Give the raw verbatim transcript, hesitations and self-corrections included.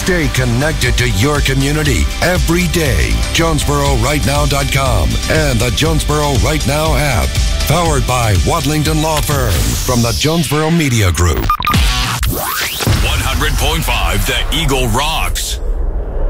Stay connected to your community every day. Jonesboro Right Now dot com and the Jonesboro Right Now app. Powered by Wadlington Law Firm from the Jonesboro Media Group. one hundred point five The Eagle rocks.